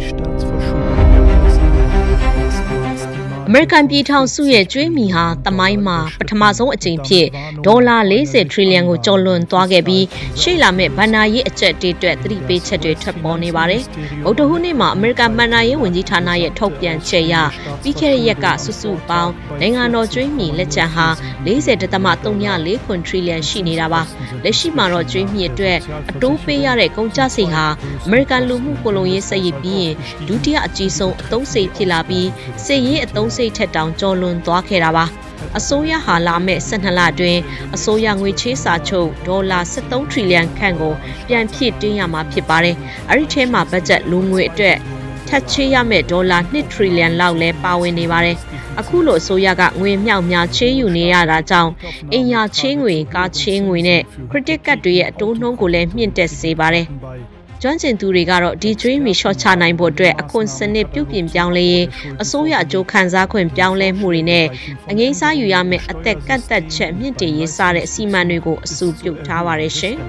American ပြည်ထောင်စုရဲ့ကျွေးမီဟာတမိုင်းမှာပထမဆုံးအကြိမ်ဖြစ်ဒေါ်လာ40 trillion ကိုကျော်လွန်သွားခဲ့ပြီးရှေ့လာမဲ့ဘဏ္ဍာရေးအကျပ်တေးအတွက်သတိပေးချက်တွေထွက်ပေါ်နေပါတယ်။ဗုဒ္ဓဟူးနေ့မှာအမေရိကန်ဘဏ္ဍာရေးဝန်ကြီးဌာနရဲ့ထုတ်ပြန်ချက်အရပြီးခဲ့တဲ့ရက်ကစုစုပေါင်းနိုင်ငံတော်ကျွေးမီလက်ကျန်ဟာ40.349 trillion ရှိနေတာပါ။လက်ရှိမှာတော့ကျွေးမီအတွက်အတိုးပေးရတဲ့ကုန်ကျစရိတ်ဟာအမေရိကန်လူမှုကိုလုံရေးစရိတ်ပြီးရင်ဒုတိယအကြီးဆုံးအသုံးစရိတ်ဖြစ်လာပြီးစစ်ရေးအသုံးစရိတ်ထက်တောင်ကျော်လွန်သွားခဲ့တာပါအစိုးရဟာလာမဲ့12လအတွင်းအစိုးရငွေချေးစာချုပ်ဒေါ်လာ73 trillion ခန့်ကိုပြန်ဖြည့်တင်းရမှာဖြစ်ပါတယ်အဲ့ဒီထဲမှာဘတ်ဂျက်လူငွေအတွက်ထပ်ချေးရမယ့်ဒေါ်လာ2 trillion လောက်လဲပါဝင်နေပါတယ်အခုလိုအစိုးရကငွေမြောက်များချေးယူနေရတာကြောင့်အင်ယာချေးငွေကားချေးငွေနဲ့ credit card တွေရဲ့အတိုးနှုန်းကိုလည်းမြင့်တက်စေပါတယ်ကျွမ်းကျင်သူတွေကတော့ဒီကျွေးမီရှော့ချနိုင်ဖို့အတွက်အခွန်စနစ်ပြုပြင်ပြောင်းလဲရေးအစိုးရအကျိုးခံစားခွင့်ပြောင်းလဲမှုတွေနဲ့အငိမ့်စားယူရမယ့်အသက်ကန့်သက်ချက်မြင့်တင်ရေးစတဲ့အစီအမံတွေကိုအဆိုပြုထားပါတယ်ရှင်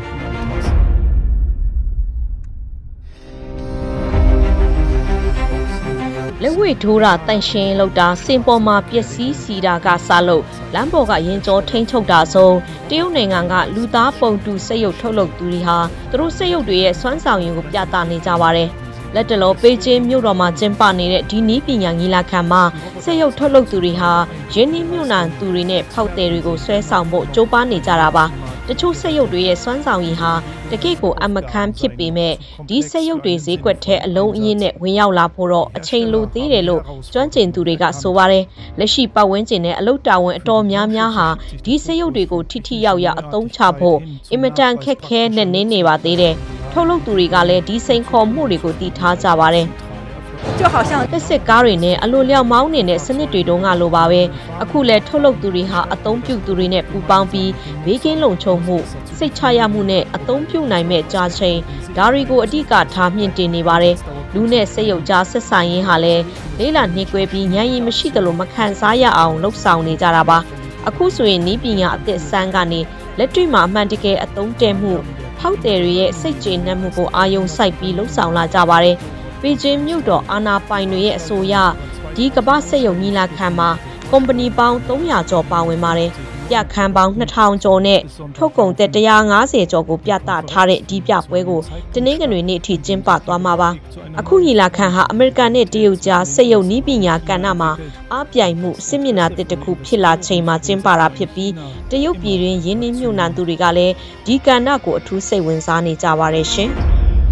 လက်ဝဲထိုးတာတန့်ရှင်းလောက်တာစင်ပေါ်မှာပျက်စီးစီတာကစားလို့လမ်းပေါ်ကရင်ကျော်ထိန်ချုပ်တာဆုံးတရုတ်နိုင်ငံကလူသားပုံတူစက်ရုပ်ထုတ်လုပ်သူတွေဟာသူတို့စက်ရုပ်တွေရဲ့စွမ်းဆောင်ရည်ကိုပြသနေကြပါတယ်လက်တလောပေကျင်းမြို့တော်မှာကျင်းပနေတဲ့ဒီနည်းပညာကြီးလာခံမှာစက်ရုပ်ထုတ်လုပ်သူတွေဟာရင်းနှီးမြှုပ်နှံသူတွေနဲ့ဖောက်သည်တွေကိုဆွဲဆောင်ဖို့ကြိုးပမ်းနေကြတာပါတချို့စက်ရုပ်တွေရဲ့စွမ်းဆောင်ရည်ဟာတကယ့်ကိုအမခန်းဖြစ်ပေမဲ့ဒီစက်ရုပ်တွေဈေးကွက်ထဲအလုံးအင်းနဲ့ဝင်ရောက်လာဖို့တော့အချိန်လိုသေးတယ်လို့ကျွမ်းကျင်သူတွေကဆိုပါတယ်လက်ရှိပတ်ဝန်းကျင်နဲ့အလုပ်တာဝန်အတော်များများဟာဒီစက်ရုပ်တွေကိုထိထိရောက်ရောက်အသုံးချဖို့အင်မတန်ခက်ခဲနဲ့နင်းနေပါသေးတယ်ထုတ်လုပ်သူတွေကလည်းဒီစိန်ခေါ်မှုတွေကိုတည်ထားကြပါတယ်就好像တက်စစ်ကားတွေနဲ့အလိုလျောက်မောင်းနေတဲ့စနစ်တွေတုန်းကလိုပါပဲအခုလဲထုတ်လုပ်သူတွေဟာအသုံးပြုသူတွေနဲ့ပူးပေါင်းပြီးဘေးကင်းလုံခြုံမှုစိတ်ချရမှုနဲ့အသုံးပြုနိုင်မဲ့ကြာချိန်ဒါတွေကိုအဓိကထားမြင့်တင်နေပါတယ်လူနဲ့စက်ရုပ်ကြားဆက်ဆံရေးဟာလဲလေးလာနှိကွဲပြီးဉာဏ်ရည်မရှိသလိုမခံစားရအောင်လှုပ်ဆောင်နေကြတာပါအခုဆိုရင်နီးပညာအသစ်စမ်းကနေလက်တွေ့မှာအမှန်တကယ်အသုံးတည့်မှုဖောက်တယ်တွေရဲ့စိတ်ကျေနပ်မှုကိုအာရုံစိုက်ပြီးလှုပ်ဆောင်လာကြပါတယ်ပေကျင်းမြို့တော်အာနာပိုင်တွေရဲ့အဆိုအရဒီကမ္ဘာစက်ရုံညီလာခံမှာကုမ္ပဏီပေါင်း300ကျော်ပါဝင်ပါတယ်။ပြခန်းပေါင်း2000ကျော်နဲ့ထုတ်ကုန်သက်150ကျော်ကိုပြသထားတဲ့ဒီပြပွဲကိုတနင်္ဂနွေနေ့အထိကျင်းပသွားမှာပါ။အခုညီလာခံဟာအမေရိကန်နဲ့တရုတ်ကြားစက်ရုံနည်းပညာကဏ္ဍမှာအားပြိုင်မှုစစ်မျက်နှာသစ်တစ်ခုဖြစ်လာချိန်မှာကျင်းပတာဖြစ်ပြီးတရုတ်ပြည်တွင်ရင်းနှီးမြှုပ်နှံသူတွေကလည်းဒီကဏ္ဍကိုအထူးစိတ်ဝင်စားနေကြပါတယ်ရှင်။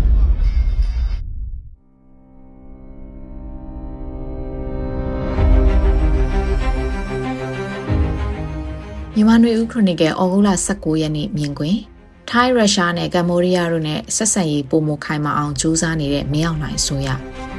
မြန်မာနွေဦးခရိုနီကယ်ဩဂုတ်လ19ရက်နေ့မြင်ကွင်းထိုင်းရုရှားနဲ့ကမ္ဘောဒီးယားတို့နဲ့ဆက်ဆံရေးပိုမိုခိုင်မာအောင်ကြိုးစားနေတဲ့မင်းအောင်လှိုင်အစိုးရ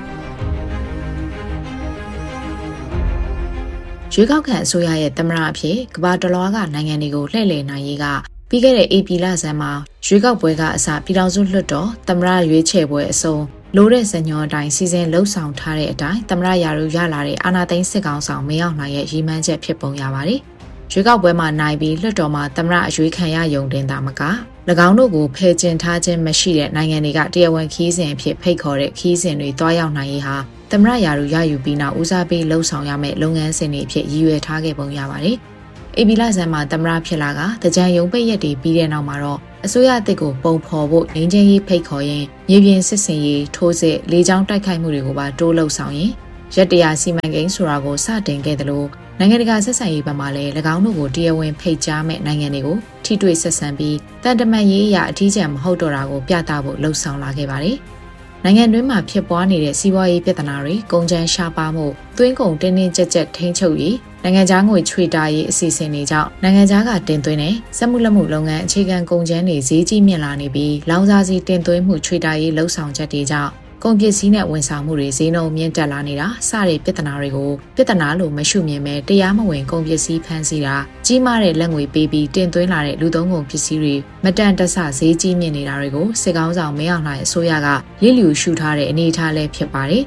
ရွေးကောက်ခံအစိုးရရဲ့သမ္မတအဖြစ်ကမ္ဘာတလွှားကနိုင်ငံတွေကိုလှည့်လည်နိုင်ရေးကပြီးခဲ့တဲ့ဧပြီလဆန်းမှာရွေးကောက်ပွဲကအစပြည်ထောင်စုလွှတ်တော်သမ္မတရွေးချယ်ပွဲအစုံလိုတဲ့ဇညောအတိုင်းစီစဉ်လှုပ်ဆောင်ထားတဲ့အတိုင်းသမ္မတရာထူးရလာတဲ့အာဏာသိမ်းစစ်ကောင်ဆောင်မင်းအောင်လှိုင်ရဲ့ရည်မှန်းချက်ဖြစ်ပုံရပါတယ်ရွေးကောက်ပွဲမှာနိုင်ပြီးလွှတ်တော်မှာသမ္မတအရွေးခံရယုံတင်တာမက၎င်းတို့ကိုဖယ်ကျင်ထားခြင်းမရှိတဲ့နိုင်ငံတွေကတရားဝင်ခီးစဉ်အဖြစ်ဖိတ်ခေါ်တဲ့ခီးစဉ်တွေတွားရောက်နိုင်ရေးဟာသမ္မတရာထူးရယူပြီးနောက်ဦးစားပေးလှုပ်ဆောင်ရမယ့်လုပ်ငန်းစဉ်တွေအဖြစ်ရည်ရွယ်ထားခဲ့ပုံရပါတယ်။ဧပြီလဆန်းမှာသမ္မတဖြစ်လာကတကြံရုံပိတ်ရက်တွေပြီးတဲ့နောက်မှာတော့အစိုးရအသစ်ကိုပုံဖော်ဖို့ငင်းချင်းရေးဖိတ်ခေါ်ရင်မြေပြင်စစ်စင်ရေးထိုးစစ်လေကြောင်းတိုက်ခိုက်မှုတွေကိုပါတိုးလှုပ်ဆောင်ရင်ရက်တရာစီမံကိန်းဆိုတာကိုစတင်ခဲ့တယ်လို့နိုင်ငံတကာဆက်ဆံရေးဘက်မှလည်း၎င်းတို့ကိုတရားဝင်ဖိတ်ကြားမဲ့နိုင်ငံတွေကိုထိတွေ့ဆက်ဆံပြီးတန်တမန်ရေးအရာအထီးကျန်မဟုတ်တော့တာကိုပြသဖို့လှုံ့ဆော်လာခဲ့ပါတယ်။နိုင်ငံတွင်းမှာဖြစ်ပွားနေတဲ့စီးပွားရေးပြဿနာတွေကုန်ကျန်းရှားပါမှုသွင်းကုန်တင်းတင်းကြပ်ကြပ်ထိန်းချုပ်ရေးနိုင်ငံခြားငွေချွေတာရေးအစီအစဉ်တွေကြောင့်နိုင်ငံခြားကတင်သွင်းတဲ့စက်မှုလက်မှုလုပ်ငန်းအခြေခံကုန်ကျန်းတွေဈေးကြီးမြင့်လာနေပြီးလောင်စာဆီတင်သွင်းမှုချွေတာရေးလှုံ့ဆော်ချက်တွေကြောင့်ကုန်ပစ္စည်းနဲ့ဝန်ဆောင်မှုတွေဈေးနှုန်းမြင့်တက်လာနေတာစတဲ့ပြဿနာတွေကိုပြဿနာလို့မရှုမြင်ပဲတရားမဝင်ကုန်ပစ္စည်းဖမ်းဆီးတာကြီးမားတဲ့လက်ငွေပေးပြီးတင်သွင်းလာတဲ့လူသုံးကုန်ပစ္စည်းတွေမတန်တဆဈေးကြီးမြင့်နေတာတွေကိုစစ်ကောင်းဆောင်မင်းအောင်လှိုင်အစိုးရကလျှို့ရှုထားတဲ့အနေအထားလည်းဖြစ်ပါတယ်။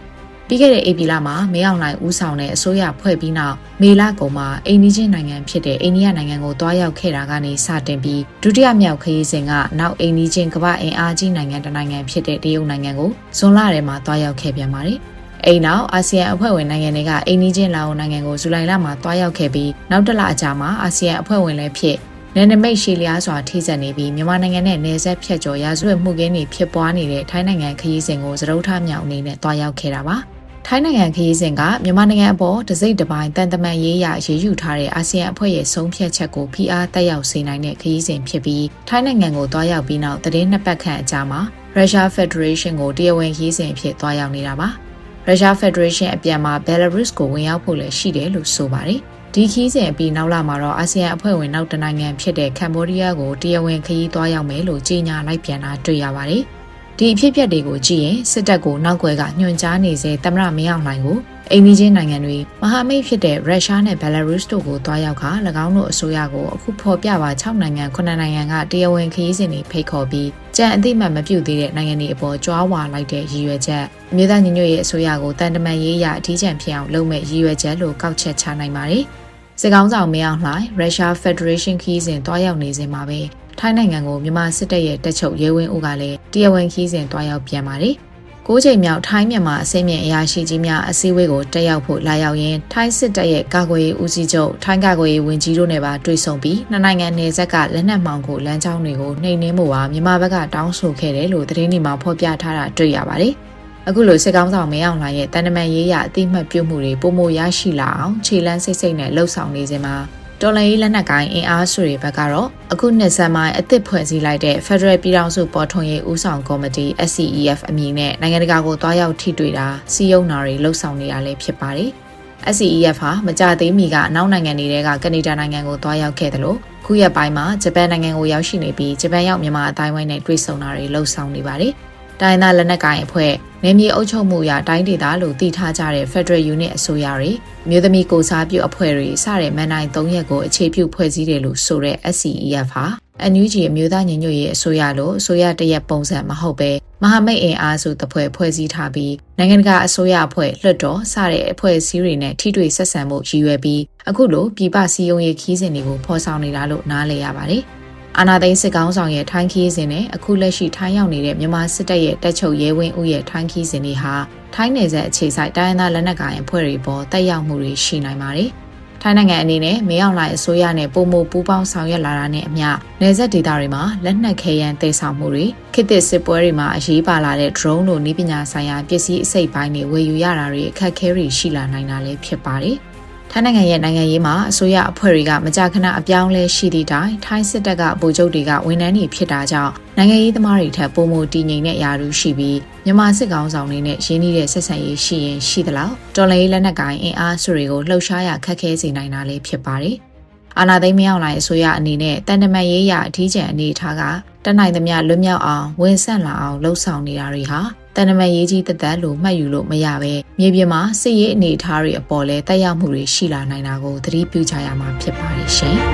ပြီးခဲ့တဲ့ဧပြီလမှာမင်းအောင်လှိုင်ဦးဆောင်တဲ့အစိုးရဖွဲ့ပြီးနောက်မေလကုန်မှာအိန္ဒိယနိုင်ငံဖြစ်တဲ့အိန္ဒိယနိုင်ငံကိုတွားရောက်ခဲ့တာကနေစတင်ပြီးဒုတိယမြောက်ခရီးစဉ်ကနောက်အိန္ဒိယကမ္ဘာအင်အားကြီးနိုင်ငံတစ်နိုင်ငံဖြစ်တဲ့တရုတ်နိုင်ငံကိုဇွန်လထဲမှာတွားရောက်ခဲ့ပြန်ပါတယ်။အိမ်နောက်အာဆီယံအဖွဲ့ဝင်နိုင်ငံတွေကအိန္ဒိယလာအိုနိုင်ငံကိုဇူလိုင်လမှာတွားရောက်ခဲ့ပြီးနောက်တစ်လအကြာမှာအာဆီယံအဖွဲ့ဝင်လည်းဖြစ်နယ်နိမိတ်ရှည်လျားစွာထိစပ်နေပြီးမြန်မာနိုင်ငံနဲ့နယ်စပ်ဖြတ်ကျော်ရာဇဝတ်မှုခင်းတွေဖြစ်ပွားနေတဲ့ထိုင်းနိုင်ငံခရီးစဉ်ကိုစတုထမြောက်အနေနဲ့တွားရောက်ခဲ့တာပါ။ထိုင်းနိုင်ငံခရီးစဉ်ကမြန်မာနိုင်ငံအပေါ်တစိမ့်တစ်ပိုင်းတန်တမန်ရေးရရေးယူထားတဲ့အာဆီယံအဖွဲ့ရဲ့ဆုံးဖြတ်ချက်ကိုဖိအားတက်ရောက်စေနိုင်တဲ့ခရီးစဉ်ဖြစ်ပြီးထိုင်းနိုင်ငံကိုတွားရောက်ပြီးနောက်သတင်းနှစ်ပတ်ခန့်အကြာမှာရုရှားဖက်ဒရေးရှင်းကိုတရားဝင်ခရီးစဉ်အဖြစ်တွားရောက်နေတာပါ။ရုရှားဖက်ဒရေးရှင်းအပြန်မှာဘယ်လာရုစ်ကိုဝင်ရောက်ဖို့လည်းရှိတယ်လို့ဆိုပါတယ်။ဒီခီးစဉ်အပြီးနောက်လာမှာတော့အာဆီယံအဖွဲ့ဝင်နောက်တစ်နိုင်ငံဖြစ်တဲ့ကမ္ဘောဒီးယားကိုတရားဝင်ခရီးသွားရောက်မယ်လို့ကြေညာလိုက်ပြန်တာတွေ့ရပါတယ်။ဒီအဖြစ်အပျက်တွေကိုကြည့်ရင်စစ်တပ်ကိုနောက်ွယ်ကညွှန်ကြားနေစေသမ္မတမင်းအောင်လှိုင်ကိုအိမ်နီးချင်းနိုင်ငံတွေမဟာမိတ်ဖြစ်တဲ့ရုရှားနဲ့ဘယ်လာရုစ်တို့ကိုတွားရောက်ခါ၎င်းတို့အစိုးရကိုအခုဖော်ပြပါ6နိုင်ငံ9နိုင်ငံကတရားဝင်ခရီးစဉ်တွေဖိတ်ခေါ်ပြီးကြံအသိမှတ်မပြုသေးတဲ့နိုင်ငံတွေအပေါ်ကြွားဝါလိုက်တဲ့ရည်ရွယ်ချက်အမျိုးသားညီညွတ်ရေးအစိုးရကိုတန်တမာရေးရအထီးကျန်ဖြစ်အောင်လုပ်မဲ့ရည်ရွယ်ချက်လို့ကောက်ချက်ချနိုင်ပါတယ်။စစ်ကောင်ဆောင်မင်းအောင်လှိုင်ရုရှားဖက်ဒရေးရှင်းခရီးစဉ်တွားရောက်နေစဉ်မှာပဲထိုင်းနိုင်ငံကိုမြန်မာစစ်တပ်ရဲ့တပ်ချုပ်ရဲဝင်းဦးကလည်းတရားဝင်ခရီးစဉ်တွားရောက်ပြန်ပါတယ်။9ချိန်မြောက်ထိုင်းမြန်မာအစိမ်းမြင့်အရာရှိကြီးများအစည်းအဝေးကိုတက်ရောက်ဖို့လာရောက်ရင်းထိုင်းစစ်တပ်ရဲ့ကာကွယ်ရေးဦးစီးချုပ်ထိုင်းကာကွယ်ရေးဝန်ကြီးတို့နဲ့ပါတွေ့ဆုံပြီးနှစ်နိုင်ငံနယ်စပ်ကလက်နက်မှောင်ခိုလမ်းကြောင်းတွေကိုနှိမ်နင်းမှုပါမြန်မာဘက်ကတောင်းဆိုခဲ့တယ်လို့သတင်းတွေမှာဖော်ပြထားတာတွေ့ရပါတယ်။အခုလိုစစ်ကောင်းဆောင်မင်းအောင်လှိုင်ရဲ့တန်တမာရေးရအသိမှတ်ပြုမှုတွေပုံမရရှိလာအောင်ခြေလန်းစိတ်စိတ်နဲ့လှုပ်ဆောင်နေစဉ်မှာတော်လှန်ရေးလက်နက်ကိုင်အင်အားစုတွေဘက်ကတော့အခုနှစ်ဆန်းပိုင်းအသစ်ဖွဲ့စည်းလိုက်တဲ့ Federal ပြည်ထောင်စုပေါ်ထွန်းရေးဦးဆောင်ကော်မတီ SCEF အမည်နဲ့နိုင်ငံတကာကိုတွားရောက်ထိတွေ့တာစီယုံနာတွေလှုပ်ဆောင်နေတာလည်းဖြစ်ပါတယ်။ SCEF ဟာမကြသေးမီကအနောက်နိုင်ငံတွေကကနေဒါနိုင်ငံကိုတွားရောက်ခဲ့တယ်လို့ခုရက်ပိုင်းမှာဂျပန်နိုင်ငံကိုရောက်ရှိနေပြီးဂျပန်ရောက်မြန်မာအတိုင်းဝိုင်းနဲ့တွေ့ဆုံတာတွေလှုပ်ဆောင်နေပါတယ်။တိုင်းသားလက်နက်ကိုင်အဖွဲ့နယ်မြေအုပ်ချုပ်မှုအရတိုင်းဒေသလို့တည်ထားကြတဲ့ Federal Unit အစိုးရတွေမြို့သမီးကိုစားပြုအဖွဲ့တွေစတဲ့မန်တိုင်း3ရက်ကိုအခြေပြုဖွဲ့စည်းတယ်လို့ဆိုတဲ့ SCEF ဟာNUG အမျိုးသားညီညွတ်ရေးအစိုးရလို့အစိုးရတရက်ပုံစံမဟုတ်ပဲမဟာမိတ်အင်အားစုတစ်ဖွဲ့စည်းထားပြီးနိုင်ငံတကာအစိုးရအဖွဲ့လွှတ်တော်စတဲ့အဖွဲ့အစည်းတွေနဲ့ထိတွေ့ဆက်ဆံမှုရည်ရွယ်ပြီးအခုလိုပြည်ပစည်းရုံးရေးခီးစဉ်တွေကိုဖော်ဆောင်နေတာလို့နားလည်ရပါတယ်။အာဏာသိမ်းစစ်ကောင်ဆောင်ရဲ့ထိုင်းခီးစဉ်နဲ့အခုလက်ရှိထိုင်းရောက်နေတဲ့မြန်မာစစ်တပ်ရဲ့တပ်ချုပ်ရဲဝင်းဦးရဲ့ထိုင်းခီးစဉ်တွေဟာထိုင်းနယ်စပ်အခြေစိုက်တိုင်းသားလက်နက်ကိုင်အဖွဲ့တွေပေါ်တက်ရောက်မှုတွေရှိနိုင်ပါတယ်။ထိုင်းနိုင်ငံအနေနဲ့မင်းအောင်လှိုင်အစိုးရနဲ့ပုံမပူးပေါင်းဆောင်ရွက်လာတာနဲ့အမျှနယ်စပ်ဒေသတွေမှာလက်နက်ခဲယမ်းတည်ဆောင်မှုတွေခေတ်သစ်စစ်ပွဲတွေမှာအရေးပါလာတဲ့ drone လိုနည်းပညာဆိုင်ရာပစ္စည်းအစိတ်ပိုင်းတွေဝယ်ယူရတာတွေအခက်အခဲတွေရှိလာနိုင်တာလည်းဖြစ်ပါတယ်။ထိုင်းနိုင်ငံရဲ့နိုင်ငံရေးမှာအစိုးရအဖွဲ့တွေကမကြာခဏအပြောင်းလဲရှိသည့်တိုင်ထိုင်းစစ်တပ်ကဗိုလ်ချုပ်တွေကဝန်ထမ်းတွေဖြစ်တာကြောင့်နိုင်ငံရေးသမားတွေထက်ပိုမိုတည်ငြိမ်တဲ့ယာရုရှိပြီးမြန်မာစစ်ကောင်ဆောင်တွေနဲ့ရင်းနှီးတဲ့ဆက်ဆံရေးရှိရင်ရှိသလောက်တော်လှန်ရေးလက်နက်ကိုင်အင်အားစုတွေကိုလှုပ်ရှားရခက်ခဲစေနိုင်တာလည်းဖြစ်ပါတယ်။အာဏာသိမ်းမရောက်လာတဲ့အစိုးရအနေနဲ့တန်တမာရေးရအထီးကျန်အနေထားကတနိုင်သမျှလွတ်မြောက်အောင်ဝန်ဆန့်လာအောင်လှုံ့ဆော်နေတာတွေဟာတန်တမာရေးကြီးတက်လို့မှတ်ယူလို့မရပဲမြေပြင်မှာစစ်ရေးအနေအထားတွေအပေါ်လဲတက်ရောက်မှုတွေရှိလာနိုင်တာကိုသတိပြုကြရမှာဖြစ်ပါတယ်ရှင်။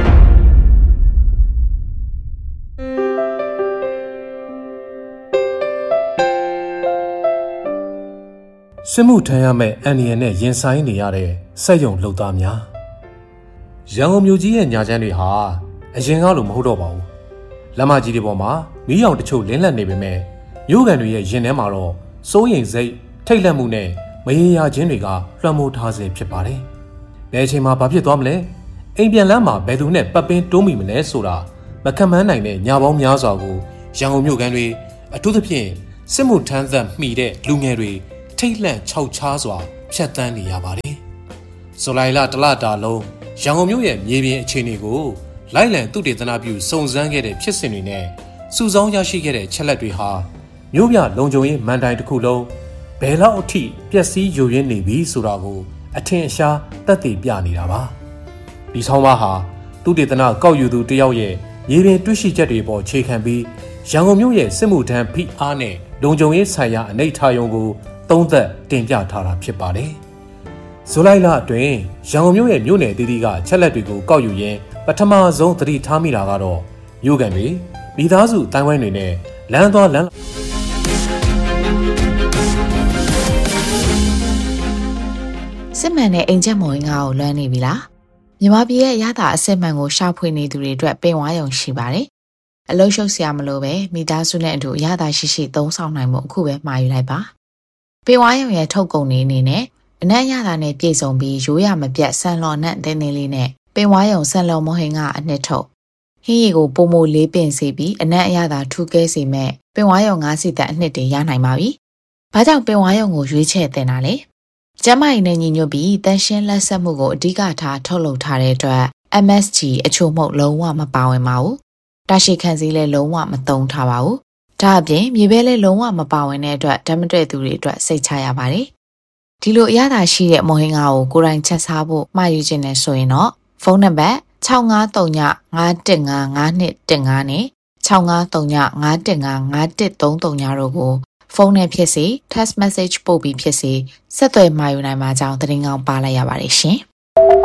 စစ်မှုထမ်းရမယ့်အန္တရာယ်နဲ့ရင်ဆိုင်နေရတဲ့စက်ရုံလုပ်သားများရန်ကုန်မြို့ကြီးရဲ့ညာချမ်းတွေဟာအရင်ကလိုမဟုတ်တော့ပါဘူး။လမ်းမကြီးတွေပေါ်မှာမီးရောင်တချို့လင်းလက်နေပေမဲ့မြို့ကန်တွေရဲ့ရင်ထဲမှာတော့စိုးရိမ်စိတ်ထိတ်လန့်မှုနဲ့မရေရာခြင်းတွေကလွှမ်းမိုးထားစေဖြစ်ပါတယ်။ဘယ်အချိန်မှာဘာဖြစ်သွားမလဲ။အိမ်ပြန်လမ်းမှာဘယ်သူနဲ့ပတ်ပင်းတိုးမိမလဲဆိုတာမခံမှန်းနိုင်တဲ့ညာပေါင်းများစွာကိုရန်ကုန်မြို့ကန်တွေအထူးသဖြင့်စစ်မှုထမ်းသက်မှီတဲ့လူငယ်တွေထိတ်လန့်ခြောက်ခြားစွာဖြတ်တန်းနေရပါတယ်။ဇူလိုင်လတလတာလုံးရန်ကုန်မြို့ရဲ့မြေပြင်အခြေအနေကိုလိုက်လံသုတေသနပြုစုံစမ်းခဲ့တဲ့ဖြစ်စဉ်တွေနဲ့စုဆောင်းရရှိခဲ့တဲ့ချက်လက်တွေဟာမြို့ပြလုံခြုံရေးမန်တိုင်တစ်ခုလုံးဘယ်လောက်အထိပျက်စီးယိုယွင်းနေပြီဆိုတာကိုအထင်အရှားသက်သေပြနေတာပါဒီဆောင်းပါးဟာသုတေသနကောက်ယူသူတယောက်ရဲ့မြေပြင်တွေ့ရှိချက်တွေပေါ်ခြေခံပြီးရန်ကုန်မြို့ရဲ့စစ်မှုထမ်းဖိအားနဲ့လုံခြုံရေးဆိုင်ရာအနေအထားယုံကိုသုံးသပ်တင်ပြထားတာဖြစ်ပါတယ်ဇူလိုင်လအတွင်းရန်ကုန်မြို့ရဲ့မြို့နယ်အသီးသီးကချက်လက်တွေကိုကောက်ယူရင်းပထမဆုံးသတိထားမိတာကတော့မြို့ကန်တွေမိသားစုတိုင်းဝိုင်းတွေနဲ့လမ်းသွားလမ်းစစ်မှန်တဲ့အင်ဂျင်မော်ငါကိုလွမ်းနေပြီလားမြန်မာပြည်ရဲ့ရတာအစစ်မှန်ကိုရှာဖွေနေသူတွေအတွက်ပင်ဝါရုံရှိပါတယ်အလုံးရှုပ်စရာမလိုပဲမိသားစုနဲ့အတူရတာရှိသုံးဆောင်နိုင်မှုအခုပဲမှာယူလိုက်ပါပင်ဝါရုံရဲ့ထုတ်ကုန်နေအနေနဲ့အနက်ရတာနဲ့ပြည့်စုံပြီးရိုးရမပြတ်ဆန်လော်နဲ့တင်းတင်းလေးနဲ့ပင်ဝါရုံဆန်လော်မဟင်ကအနှစ်ထုတ်ဟင်းရီကိုပုံမိုလေးပင်စေပြီးအနက်အရသာထူးကဲစေမဲ့ပင်ဝါရုံ၅စီတက်အနှစ်တွေရနိုင်ပါပြီ။ဘာကြောင့်ပင်ဝါရုံကိုရွေးချယ်တင်တာလဲ။ကျမကြီးနဲ့ညီညွတ်ပြီးတန်ရှင်းလက်ဆက်မှုကိုအဓိကထားထုတ်လုပ်ထားတဲ့အတွက် MSG အချို့မဟုတ်လုံးဝမပါဝင်ပါဘူး။တာရှိခံစည်းလည်းလုံးဝမသုံးထားပါဘူး။ဒါအပြင်မြေပဲလည်းလုံးဝမပါဝင်တဲ့အတွက်ဓာတ်မတွေ့သူတွေအတွက်စိတ်ချရပါတယ်။ဒီလိုအရသာရှိတဲ့မဟင်္ဂါကိုကိုယ်တိုင်ချက်စားဖို့မှာယူခြင်းနဲ့ဆိုရင်တော့ဖုန်းနံပါတ်65395155နဲ့6539515533တို့ကိုဖုန်းနဲ့ဖြစ်စေ text message ပို့ပြီးဖြစ်စေဆက်သွယ်မှာယူနိုင်မှာကြောင်းသတင်းကောင်းပါလိုက်ရပါတယ်ရှင်။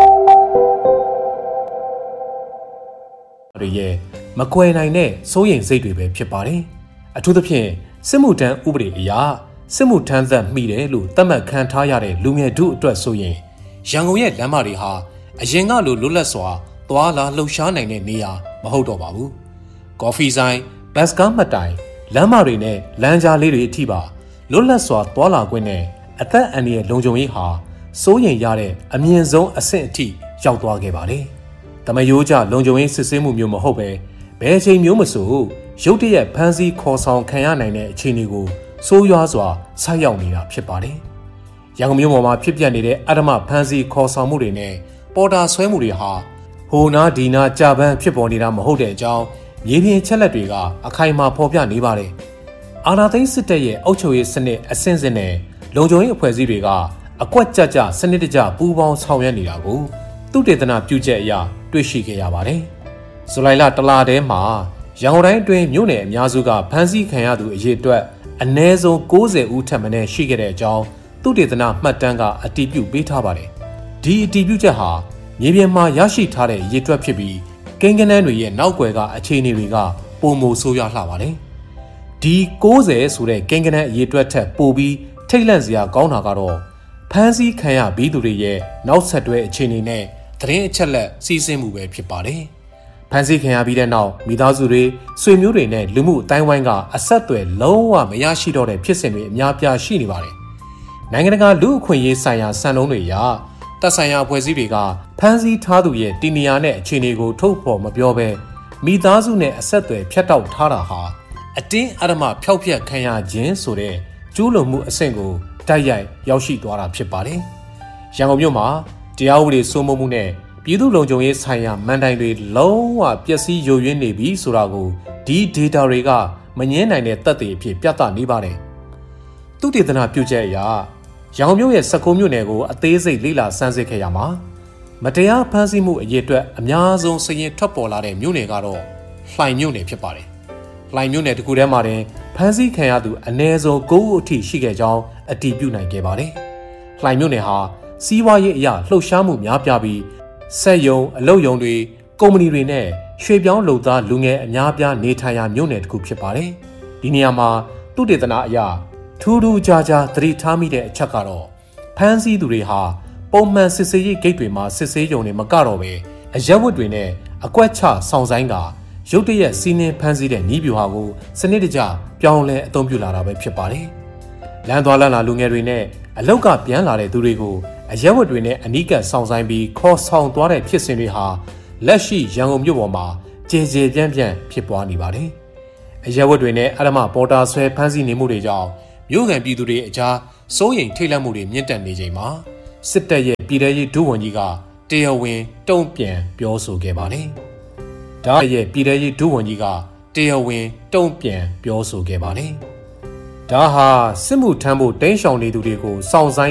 တွေရဲ့မကွယ်နိုင်တဲ့စိုးရိမ်စိတ်တွေပဲဖြစ်ပါတယ်။အထူးသဖြင့်စစ်မှုထမ်းဥပဒေအရစစ်မှုထမ်းသက်မိတယ်လို့သတ်မှတ်ခံထားရတဲ့လူငယ်တို့အတွက်ဆိုရင်ရန်ကုန်ရဲ့လမ်းမတွေဟာအရင်ကလိုလွတ်လပ်စွာသွားလာလှုပ်ရှားနိုင်တဲ့နေရာမဟုတ်တော့ပါဘူး။ကော်ဖီဆိုင်ဘတ်စကားမှတ်တိုင်လမ်းမတွေနဲ့လမ်းကြားလေးတွေအထိပါလွတ်လပ်စွာသွားလာခွင့်နဲ့အသက်အန္တရာယ်လုံခြုံရေးဟာစိုးရိမ်ရတဲ့အမြင့်ဆုံးအဆင့်အထိရောက်သွားခဲ့ပါတယ်။တမယိုးကျလုံခြုံရေးစစ်ဆေးမှုမျိုးမဟုတ်ပဲဘယ်အချိန်မျိုးမဆိုရုတ်တရက်ဖမ်းဆီးခေါ်ဆောင်ခံရနိုင်တဲ့အခြေအနေကိုဆိုးရွားစွာဆိုက်ရောက်နေတာဖြစ်ပါတယ်။ရန်ကုန်မြို့ပေါ်မှာဖြစ်ပျက်နေတဲ့အဓမ္မဖမ်းဆီးခေါ်ဆောင်မှုတွေနဲ့ပေါ်တာဆွဲမှုတွေဟာဟိုနာဒီနာကြာပန်းဖြစ်ပေါ်နေတာမဟုတ်တဲ့အကြောင်းမြေပြင်ချက်လက်တွေကအခိုင်အမာဖော်ပြနေပါတယ်။အာဏာသိမ်းစစ်တပ်ရဲ့အုပ်ချုပ်ရေးစနစ်အဆင့်ဆင့်နဲ့လုံခြုံရေးအဖွဲ့အစည်းတွေကအကွက်ကြကြစနစ်တကျပူးပေါင်းဆောင်ရွက်နေတာကိုသုတေသနပြုချက်အရတွေ့ရှိခဲ့ရပါတယ်။ဇူလိုင်လတလထဲမှာရန်ကုန်တိုင်းအတွင်းမြို့နယ်အများစုကဖမ်းဆီးခံရသူအရေအတွက်အနည်းဆုံး90ဦးထက်မနည်းရှိခဲ့တဲ့အကြောင်းသုတေသနမှတ်တမ်းကအတည်ပြုပေးထားပါတယ်။ဒီအတည်ပြုချက်ဟာမြေပြင်မှာရရှိထားတဲ့ရေတွက်ဖြစ်ပြီးကိန်းဂဏန်းတွေရဲ့နောက်ွယ်ကအခြေအနေတွေကပုံမိုဆိုးရွားလှပါတယ်။ဒီ90ဆိုတဲ့ကိန်းဂဏန်းရေတွက်ထက်ပိုပြီးထိတ်လန့်စရာကောင်းတာကတော့ဖမ်းဆီးခံရပြီးသူတွေရဲ့နောက်ဆက်တွဲအခြေအနေနဲ့သတင်းအချက်အလက်စီးဆင်းမှုပဲဖြစ်ပါတယ်။ဖမ်းဆီးခံရပြီးတဲ့နောက်မိသားစုတွေဆွေမျိုးတွေနဲ့လူမှုအတိုင်းဝိုင်းကအဆက်အသွယ်လုံးဝမရရှိတော့တဲ့ဖြစ်စဉ်တွေအများပြားရှိနေပါတယ်။နိုင်ငံတကာလူ့အခွင့်အရေးဆိုင်ရာစံနှုန်းတွေအရတပ်ဆိုင်ရာအဖွဲ့အစည်းတွေကဖမ်းဆီးထားသူရဲ့တည်နေရာနဲ့အခြေအနေကိုထုတ်ဖော်မပြောဘဲမိသားစုနဲ့အဆက်အသွယ်ဖြတ်တောက်ထားတာဟာအတင်းအဓမ္မဖျောက်ဖျက်ခံရခြင်းဆိုတဲ့ကျူးလွန်မှုအဆင့်ကိုတိုက်ရိုက်ရောက်ရှိသွားတာဖြစ်ပါတယ်။ရန်ကုန်မြို့မှာတရားဥပဒေစိုးမိုးမှုနဲ့ပြည်သူ့လုံခြုံရေးဆိုင်ရာမန်တိုင်တွေလုံးဝပျက်စီးယိုယွင်းနေပြီဆိုတာကိုဒီ data တွေကမငြင်းနိုင်တဲ့သက်သေအဖြစ်ပြသနေပါတယ်။သုတေသနပြုချက်အရရန်ကုန်မြို့ရဲ့19မြို့နယ်ကိုအသေးစိတ်လေ့လာစမ်းစစ်ခဲ့ရမှာမတရားဖမ်းဆီးမှုအရေးအတွက်အများဆုံးစရင်ထွက်ပေါ်လာတဲ့မြို့နယ်ကတော့လှိုင်မြို့နယ်ဖြစ်ပါတယ်။လှိုင်မြို့နယ်တစ်ခုထဲမှာတင်ဖမ်းဆီးခံရသူအနည်းဆုံး9ဦးအထိရှိခဲ့ကြောင်းအတည်ပြုနိုင်ခဲ့ပါတယ်။လှိုင်မြို့နယ်ဟာစီးပွားရေးအရလှုပ်ရှားမှုများပြားပြီးစက်ရုံအလုပ်ရုံတွေကုမ္ပဏီတွေနဲ့ရွှေပြောင်းလုပ်သားလူငယ်အများပြားနေထိုင်ရာမြို့နယ်တစ်ခုဖြစ်ပါတယ်။ဒီနေရာမှာသုတေသနအရထူးထူးခြားခြားသတိထားမိတဲ့အချက်ကတော့ဖမ်းဆီးသူတွေဟာပုံမှန်စစ်ဆေးရေးဂိတ်တွေမှာစစ်ဆေးရုံတွေမကတော့ပဲအရက်ဝတ်တွေနဲ့အကွက်ချဆောင်ဆိုင်ကရုတ်တရက်စီးနှင်းဖမ်းဆီးတဲ့နည်းဗျူဟာကိုစနစ်တကျပြောင်းလဲအသုံးပြုလာတာပဲဖြစ်ပါတယ်။လမ်းသွားလမ်းလာလူငယ်တွေနဲ့အလောက်ကပြန်လာတဲ့သူတွေကိုအရက်ဝတ်တွေနဲ့အနီးကပ်ဆောင်ဆိုင်ပြီးခေါ်ဆောင်သွားတဲ့ဖြစ်စဉ်တွေဟာလက်ရှိရန်ကုန်မြို့ပေါ်မှာကျေကျေပြန့်ပြန့်ဖြစ်ပွားနေပါတယ်။အရက်ဝတ်တွေနဲ့အဓမ္မပေါ်တာဆွဲဖမ်းဆီးနေမှုတွေကြောင့်မြို့ကန်ပြည်သူတွေအကြားစိုးရိမ်ထိတ်လန့်မှုတွေမြင့်တက်နေချိန်မှာစစ်တပ်ရဲ့ပြည်ထရေးဒုဝန်ကြီးကတရားဝင်တုံ့ပြန်ပြောဆိုခဲ့ပါတယ်။ဒါရဲ့ပြည်ထရေးဒုဝန်ကြီးကတရားဝင်တုံ့ပြန်ပြောဆိုခဲ့ပါတယ်။ဒါဟာစစ်မှုထမ်းဖို့တင်းရှောင်နေသူတွေကိုစောင့်ဆိုင်း